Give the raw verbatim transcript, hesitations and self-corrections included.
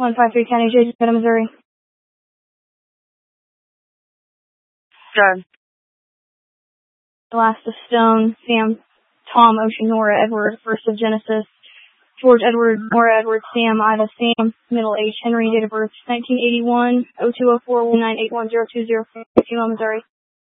one five three County J, Dakota, Missouri. Good. Last of Stone, Sam, Tom, Ocean, Nora, Edward, first of Genesis, George, Edward, Nora, Edward, Sam, Ida, Sam, middle age, Henry, date of birth, nineteen eighty-one, oh two oh four, one nine eight one zero two zero, Missouri.